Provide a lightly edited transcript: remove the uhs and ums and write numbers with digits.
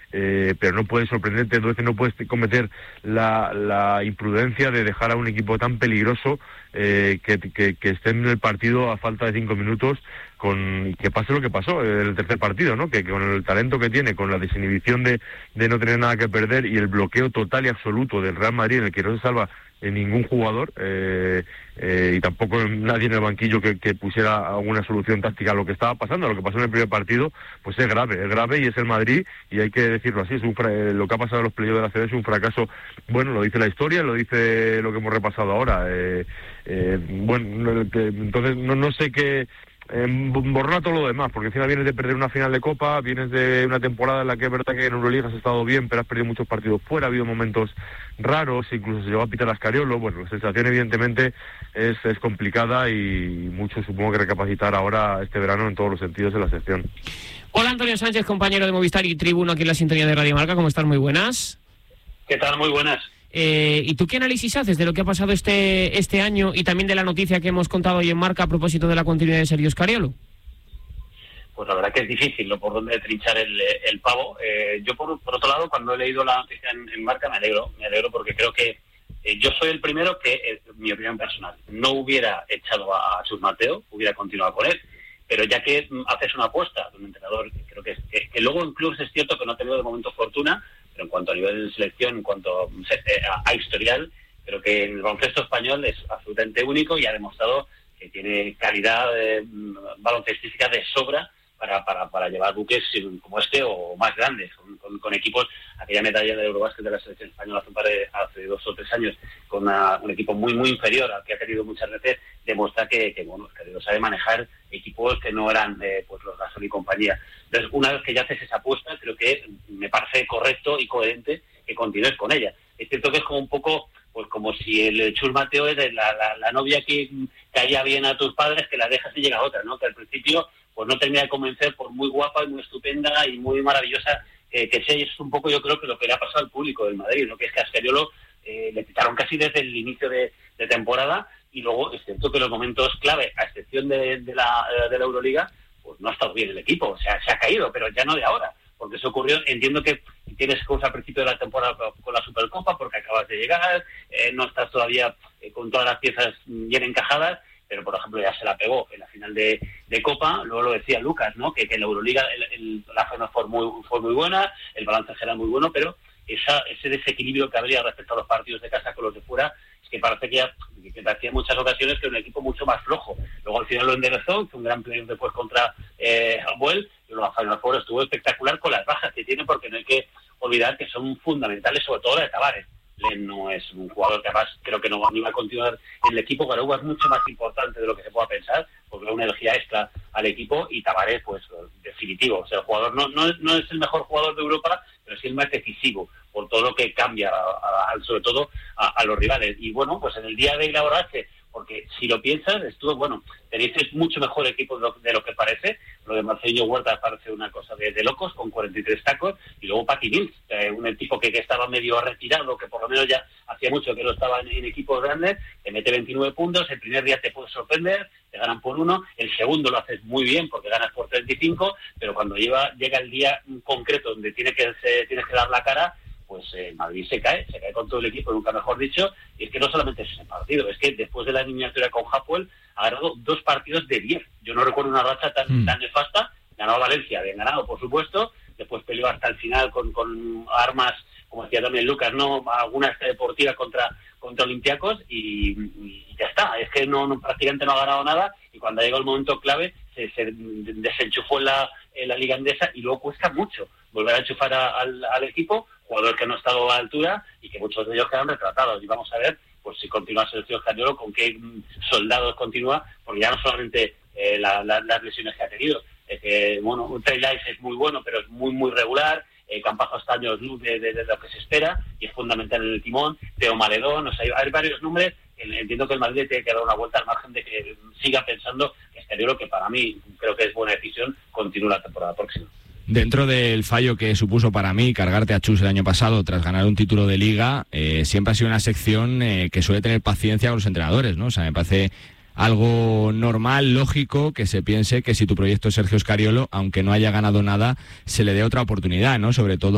pero no puedes sorprenderte, 2 veces no puedes cometer la imprudencia de dejar a un equipo tan peligroso que esté en el partido a falta de 5 minutos, con que pase lo que pasó en el tercer partido, ¿no? Que con el talento que tiene, con la desinhibición de no tener nada que perder y el bloqueo total y absoluto del Real Madrid, en el que no se salva ningún jugador, y tampoco nadie en el banquillo que pusiera alguna solución táctica a lo que estaba pasando, a lo que pasó en el primer partido, pues es grave y es el Madrid, y hay que decirlo así, lo que ha pasado en los playoffs de la CB es un fracaso, bueno, lo dice la historia, lo dice lo que hemos repasado ahora, entonces no sé qué. Borrar todo lo demás, porque encima vienes de perder una final de Copa, vienes de una temporada en la que es verdad que en Euroliga has estado bien, pero has perdido muchos partidos fuera, ha habido momentos raros, incluso se llegó a pitar a Scariolo. Bueno, la sensación evidentemente es complicada, y mucho supongo que recapacitar ahora este verano en todos los sentidos de la sección. Hola, Antonio Sánchez, compañero de Movistar y Tribuno aquí en la sintonía de Radio Marca, ¿cómo estás? Muy buenas. ¿Qué tal? Muy buenas. ¿Y tú qué análisis haces de lo que ha pasado este año y también de la noticia que hemos contado hoy en Marca a propósito de la continuidad de Sergio Scariolo? Pues la verdad que es difícil, ¿no?, por dónde trinchar el pavo. Yo, por otro lado, cuando he leído la noticia en Marca, me alegro porque creo que yo soy el primero que, mi opinión personal, no hubiera echado a Chus Mateo, hubiera continuado con él. Pero ya que haces una apuesta de un entrenador, creo que luego en clubes es cierto que no ha tenido de momento fortuna, pero en cuanto a nivel de selección, en cuanto a historial, creo que en el baloncesto español es absolutamente único y ha demostrado que tiene calidad baloncestística de sobra para llevar buques como este o más grandes, con equipos. Aquella medalla de Eurobásquet de la selección española hace 2 o 3 años, con un equipo muy muy inferior al que ha tenido muchas veces, demuestra que sabe manejar equipos que no eran pues los Gasol y compañía. Entonces, una vez que ya haces esa apuesta, creo que me parece correcto y coherente que continúes con ella. Es cierto que es como un poco, pues como si el Chus Mateo es la novia que caía bien a tus padres, que la dejas y llega otra, ¿no? Que al principio pues no termina de convencer, por muy guapa y muy estupenda y muy maravillosa que sea. Y eso es un poco, yo creo, que lo que le ha pasado al público del Madrid, ¿no? Que es que a Scariolo le quitaron casi desde el inicio de temporada, y luego es cierto que los momentos clave, a excepción de la Euroliga, pues no ha estado bien el equipo. O sea, se ha caído, pero ya no de ahora, porque eso ocurrió. Entiendo que tienes cosas al principio de la temporada con la Supercopa, porque acabas de llegar, no estás todavía con todas las piezas bien encajadas, pero por ejemplo ya se la pegó en la final de Copa. Luego lo decía Lucas, ¿no?, que en la Euroliga la zona fue muy buena, el balance general muy bueno, pero ese desequilibrio que habría respecto a los partidos de casa con los de fuera, es que parece que parecía en muchas ocasiones que era un equipo mucho más flojo. Luego al final lo enderezó, hizo un gran playoff después contra Ambuel, y luego al final estuvo espectacular con las bajas que tiene, porque no hay que olvidar que son fundamentales, sobre todo la de Tavares. Len no es un jugador que además creo que no va a continuar en el equipo. Garouba es mucho más importante de lo que se pueda pensar, porque da una energía extra al equipo, y Tavares, pues definitivo. O sea, el jugador no es el mejor jugador de Europa, pero sí el más decisivo, por todo lo que cambia, sobre todo a los rivales. Y bueno, pues en el día de inaugurarse, porque si lo piensas, tenéis mucho mejor equipo de lo que parece. Lo de Marcelo Huerta parece una cosa de locos, con 43 tacos, y luego Patty Mills, un tipo que estaba medio retirado, que por lo menos ya hacía mucho que no estaba en equipos grandes, te mete 29 puntos, el primer día te puede sorprender, te ganan por 1, el segundo lo haces muy bien porque ganas por 35, pero cuando llega el día concreto donde tienes que dar la cara, pues Madrid se cae con todo el equipo, nunca mejor dicho. Y es que no solamente es ese partido, es que después de la eliminatoria con Hapoel ha ganado 2 partidos de 10. Yo no recuerdo una racha tan nefasta. Ganó a Valencia, bien ganado, por supuesto, después peleó hasta el final con armas, como decía también Lucas, no alguna deportiva contra Olympiacos, y ya está. Es que prácticamente no ha ganado nada, y cuando ha llegado el momento clave se desenchufó en la Liga Endesa, y luego cuesta mucho volver a enchufar al equipo, jugadores que no han estado a la altura y que muchos de ellos quedan retratados. Y vamos a ver pues si continúa Sergio Scariolo, con qué soldados continúa, porque ya no solamente las lesiones que ha tenido. Trey Lyles es muy bueno, pero es muy muy regular. Campazo hasta años luz de lo que se espera, y es fundamental en el timón. Teo Maledón, hay varios nombres. Entiendo que el Madrid tiene que dar una vuelta al margen de que siga pensando que Scariolo, que para mí creo que es buena decisión, continúe la temporada próxima. Dentro del fallo que supuso para mí cargarte a Chus el año pasado tras ganar un título de Liga, siempre ha sido una sección que suele tener paciencia con los entrenadores, ¿no? O sea, me parece algo normal, lógico, que se piense que si tu proyecto es Sergio Scariolo, aunque no haya ganado nada, se le dé otra oportunidad, ¿no? Sobre todo